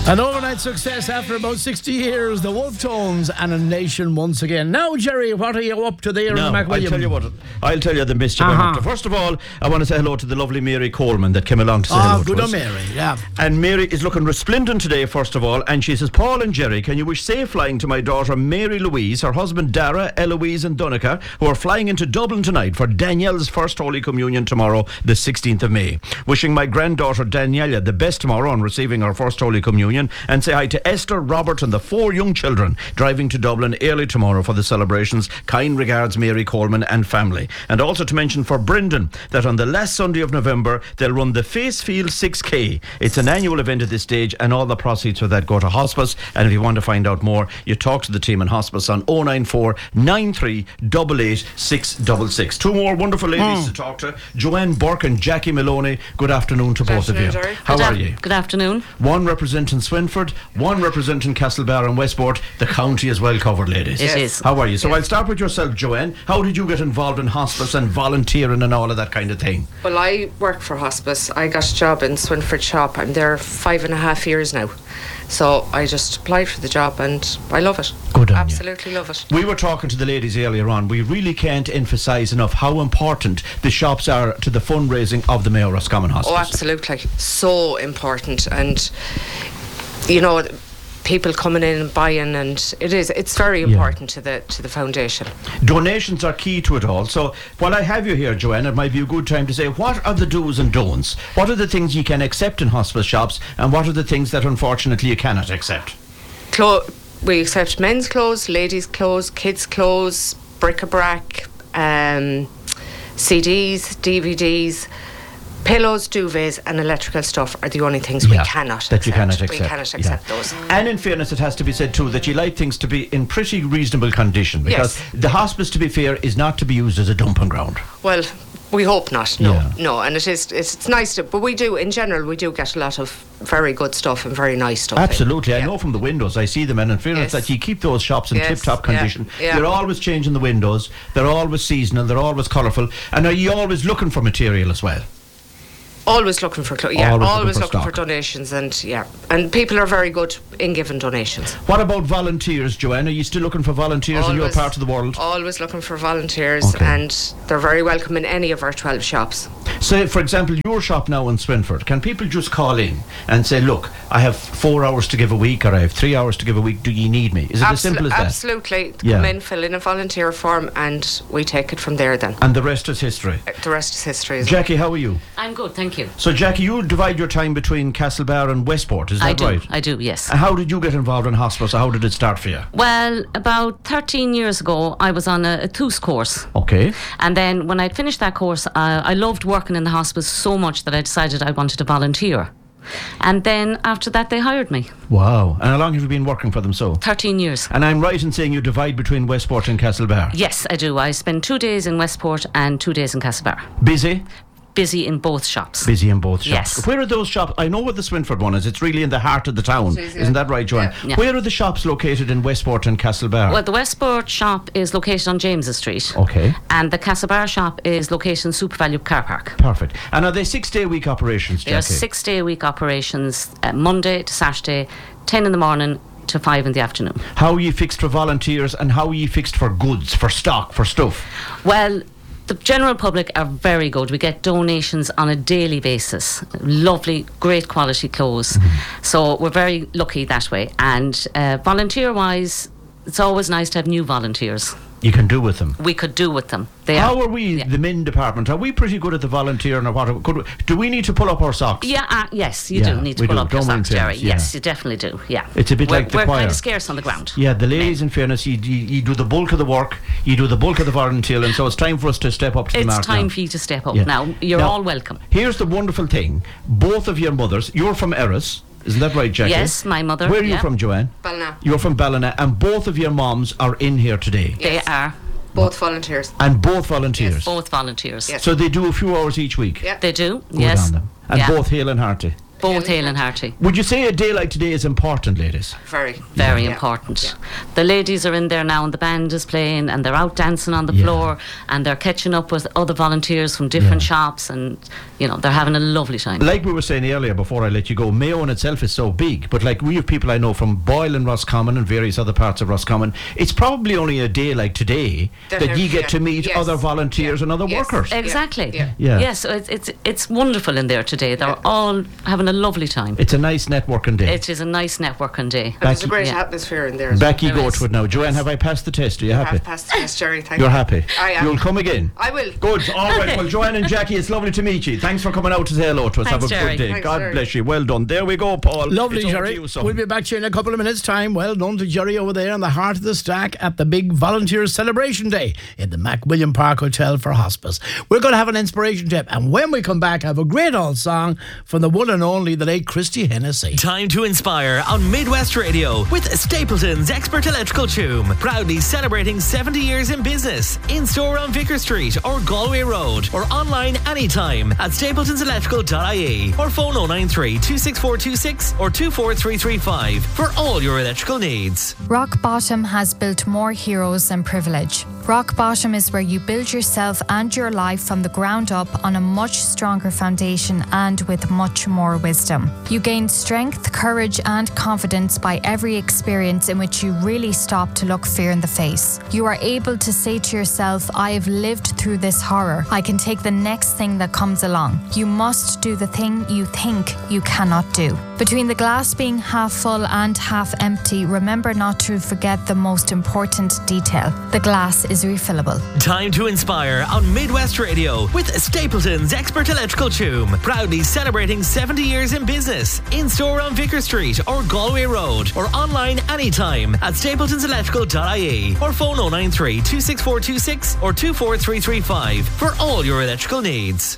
An overnight success after about 60 years, the Wolf Tones and A Nation once again. Now, Jerry, what are you up to there in McWilliam? I'll tell you the mischief I'm up to. First of all, I want to say hello to the lovely Mary Coleman that came along to say hello to us. Good on Mary, yeah. And Mary is looking resplendent today, first of all, and she says, Paul and Jerry, can you wish safe flying to my daughter Mary Louise, her husband Dara, Eloise and Donica, who are flying into Dublin tonight for Danielle's first Holy Communion tomorrow, the 16th of May. Wishing my granddaughter Daniela the best tomorrow on receiving her first Holy Communion, and say hi to Esther, Robert and the 4 young children driving to Dublin early tomorrow for the celebrations. Kind regards, Mary Coleman and family. And also to mention for Brendan that on the last Sunday of November they'll run the Facefield 6K. It's an annual event at this stage and all the proceeds for that go to hospice. And if you want to find out more, you talk to the team in hospice on 094 93 88 666. 2 more wonderful ladies to talk to, Joanne Burke and Jackie Maloney. Good afternoon to both of you. How are you? Good afternoon. One representing Swinford, one representing Castlebar and Westport. The county is well covered, ladies. It is. How are you? So I'll start with yourself, Joanne. How did you get involved in hospice and volunteering and all of that kind of thing? Well, I work for hospice. I got a job in Swinford shop. I'm there 5.5 years now. So I just applied for the job and I love it. Good on Absolutely you. love it. We were talking to the ladies earlier on. We really can't emphasise enough how important the shops are to the fundraising of the Mayo Roscommon Hospice. Oh, absolutely. So important. And, you know, people coming in and buying, and it's very important to the foundation. Donations are key to it all. So while I have you here, Joanne, it might be a good time to say, what are the do's and don'ts? What are the things you can accept in hospice shops, and what are the things that unfortunately you cannot accept? We accept men's clothes, ladies' clothes, kids' clothes, bric-a-brac, CDs, DVDs. Pillows, duvets and electrical stuff are the only things we cannot accept. You cannot accept. We cannot accept those. And in fairness, it has to be said too that you like things to be in pretty reasonable condition, because the hospice, to be fair, is not to be used as a dumping ground. Well, we hope not. No, and it's nice to, but we do, in general, we do get a lot of very good stuff and very nice stuff. Absolutely, I know from the windows, I see them, and in fairness that you keep those shops in tip-top condition. You're always changing the windows, they're always seasonal, they're always colourful, and are you always looking for material as well? Always looking for always looking for donations, and people are very good in giving donations. What about volunteers, Joanne? Are you still looking for volunteers in your part of the world? Always looking for volunteers, and they're very welcome in any of our 12 shops. So, for example, your shop now in Swinford, can people just call in and say, look, I have 4 hours to give a week, or I have 3 hours to give a week, do you need me? Is it as simple as that? Absolutely. Come in, fill in a volunteer form, and we take it from there then. And the rest is history? The rest is history. Jackie, how are you? I'm good, thank you. So, Jackie, you divide your time between Castlebar and Westport, is that right? I do, yes. And how did you get involved in hospice? How did it start for you? Well, about 13 years ago, I was on a TUS course. Okay. And then when I'd finished that course, I loved working in the hospice so much that I decided I wanted to volunteer. And then after that, they hired me. Wow. And how long have you been working for them so? 13 years. And I'm right in saying you divide between Westport and Castlebar? Yes, I do. I spend 2 days in Westport and 2 days in Castlebar. Busy? Busy in both shops. Busy in both shops. Yes. Where are those shops? I know where the Swinford one is. It's really in the heart of the town. Isn't that right, Joanne? Yeah. Where are the shops located in Westport and Castlebar? Well, the Westport shop is located on James's Street. Okay. And the Castlebar shop is located in SuperValue Car Park. Perfect. And are they 6-day week operations, Jackie? They are 6-day week operations, Monday to Saturday, 10 in the morning to 5 in the afternoon. How are you fixed for volunteers, and how are you fixed for goods, for stock, for stuff? Well, the general public are very good. We get donations on a daily basis. Lovely, great quality clothes. So we're very lucky that way. And volunteer-wise, it's always nice to have new volunteers. You can do with them. We could do with them. How are we, the men department? Are we pretty good at the volunteering, or what? Do we need to pull up our socks? Yeah, yes, you do need to pull up your socks, Jerry. Yes, you definitely do. Yeah, it's a bit like the choir. We're kind of scarce on the ground. Yeah, the ladies, in fairness, you do the bulk of the work, you do the bulk of the volunteering, so it's time for us to step up to the mark. It's time for you to step up now. You're all welcome. Here's the wonderful thing: both of your mothers, you're from Erris. Isn't that right, Jackie? Yes, my mother. Where are you from, Joanne? Ballina. You're from Ballina, and both of your moms are in here today. They are. Both volunteers. And both volunteers? Yes. Both volunteers. Yes. So they do a few hours each week? Yeah. They do, Good on them. And Yeah. both hale and hearty? Both hale and hearty. Would you say a day like today is important, ladies? Very important. Yeah. The ladies are in there now and the band is playing and they're out dancing on the floor and they're catching up with other volunteers from different shops and, you know, they're having a lovely time. Like we were saying earlier before I let you go, Mayo in itself is so big, but like we have people I know from Boyle and Roscommon and various other parts of Roscommon, it's probably only a day like today that you get to meet other volunteers and other workers. Exactly. Yes, it's wonderful in there today. They're all having a lovely time. It's a nice networking day. It is a nice networking day. And there's a great atmosphere in there. Becky, go to it now. Joanne, have I passed the test? Are you happy? I've passed the test, Jerry. Thank you. You're happy? I am. You'll come again? I will. Good. All right. Well, Joanne and Jackie, it's lovely to meet you. Thanks for coming out to say hello to us. Thanks, have a Jerry. good day. Thanks, God Jerry. bless you. Well done. There we go, Paul. Lovely, it's Jerry. We'll be back to you in a couple of minutes' time. Well done to Jerry over there in the heart of the stack at the big Volunteer Celebration Day in the Macwilliam Park Hotel for Hospice. We're going to have an inspiration tip, and when we come back, have a great old song from the one and only, the late Christy Hennessy. Time to inspire on Midwest Radio with Stapleton's Expert Electrical Choom, proudly celebrating 70 years in business. In store on Vicar Street or Galway Road, or online anytime at stapletonselectrical.ie, or phone 093 26426 or 24335 for all your electrical needs. Rock Bottom has built more heroes than privilege. Rock Bottom is where you build yourself and your life from the ground up on a much stronger foundation and with much more wisdom. You gain strength, courage and confidence by every experience in which you really stop to look fear in the face. You are able to say to yourself, I have lived through this horror. I can take the next thing that comes along. You must do the thing you think you cannot do. Between the glass being half full and half empty, remember not to forget the most important detail. The glass is refillable. Time to inspire on Midwest Radio with Stapleton's Expert Electrical Choom, proudly celebrating 70 years in business. In store on Vicar Street or Galway Road, or online anytime at stapletonselectrical.ie, or phone 093 26426 or 24335 for all your electrical needs.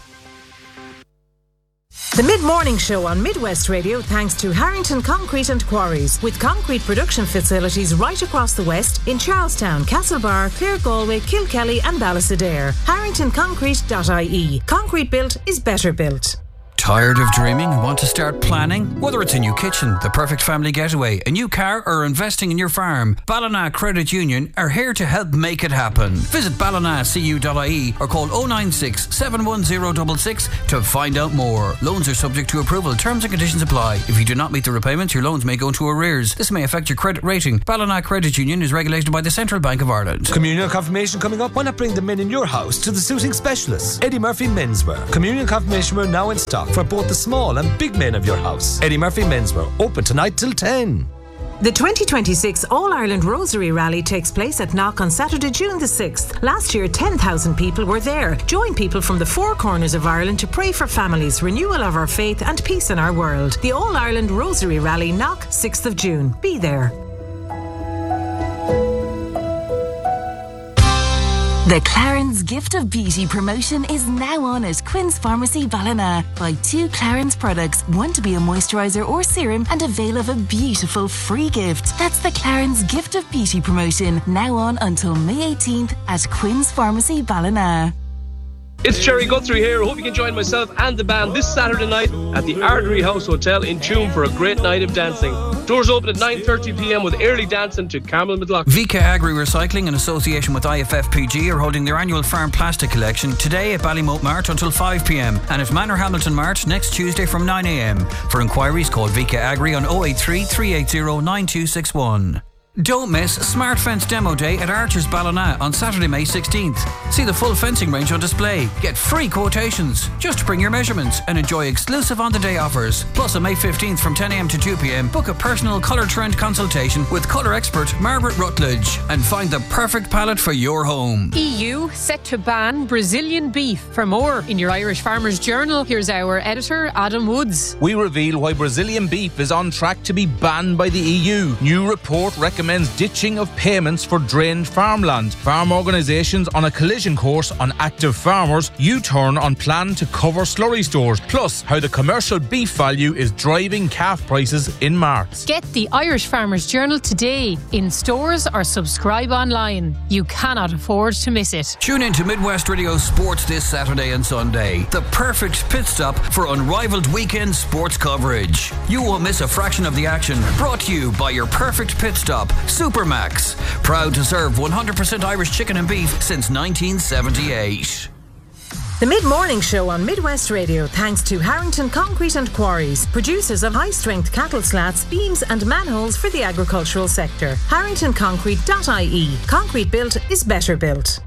The Mid-Morning Show on Midwest Radio thanks to Harrington Concrete and Quarries, with concrete production facilities right across the West in Charlestown, Castlebar, Clare Galway, Kilkelly and Ballysadare. HarringtonConcrete.ie. Concrete built is better built. Tired of dreaming and want to start planning? Whether it's a new kitchen, the perfect family getaway, a new car or investing in your farm, Ballina Credit Union are here to help make it happen. Visit ballinacu.ie or call 096 71066 to find out more. Loans are subject to approval. Terms and conditions apply. If you do not meet the repayments, your loans may go into arrears. This may affect your credit rating. Ballina Credit Union is regulated by the Central Bank of Ireland. Communion confirmation coming up. Why not bring the men in your house to the suiting specialists? Eddie Murphy Menswear. Communion confirmation wear now in stock for both the small and big men of your house. Eddie Murphy Menswear, open tonight till 10. The 2026 All-Ireland Rosary Rally takes place at Knock on Saturday, June the 6th. Last year, 10,000 people were there. Join people from the four corners of Ireland to pray for families, renewal of our faith and peace in our world. The All-Ireland Rosary Rally, Knock, 6th of June. Be there. The Clarins Gift of Beauty promotion is now on at Quinn's Pharmacy Ballina. Buy 2 Clarins products, one to be a moisturiser or serum, and avail of a beautiful free gift. That's the Clarins Gift of Beauty promotion, now on until May 18th at Quinn's Pharmacy Ballina. It's Jerry Guthrie here. I hope you can join myself and the band this Saturday night at the Artery House Hotel in Tuam for a great night of dancing. Doors open at 9:30pm with early dancing to Carmel McLaughlin. VK Agri Recycling in association with IFFPG are holding their annual farm plastic collection today at Ballymote Mart until 5pm and at Manor Hamilton Mart next Tuesday from 9am. For inquiries, call VK Agri on 083 380 9261. Don't miss Smart Fence Demo Day at Archers Ballina on Saturday, May 16th. See the full fencing range on display. Get free quotations. Just bring your measurements and enjoy exclusive on-the-day offers. Plus, on May 15th from 10am to 2pm, book a personal colour trend consultation with colour expert Margaret Rutledge and find the perfect palette for your home. EU set to ban Brazilian beef. For more in your Irish Farmers Journal, here's our editor, Adam Woods. We reveal why Brazilian beef is on track to be banned by the EU. New report recommends recommends ditching of payments for drained farmland. Farm organisations on a collision course on active farmers. U-turn on plan to cover slurry stores. Plus, how the commercial beef value is driving calf prices in marts. Get the Irish Farmers Journal today in stores or subscribe online. You cannot afford to miss it. Tune in to Midwest Radio Sports this Saturday and Sunday. The perfect pit stop for unrivaled weekend sports coverage. You won't miss a fraction of the action. Brought to you by your perfect pit stop, Supermax. Proud to serve 100% Irish chicken and beef since 1978. The Mid-Morning Show on Midwest Radio, thanks to Harrington Concrete and Quarries, producers of high-strength cattle slats, beams and manholes for the agricultural sector. HarringtonConcrete.ie. Concrete built is better built.